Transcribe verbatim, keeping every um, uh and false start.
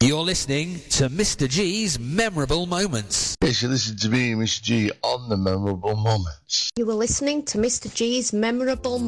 You're listening to Mister G's Memorable Moments. Yes, you listen to me, Mister G, on the Memorable Moments. You were listening to Mister G's Memorable Moments.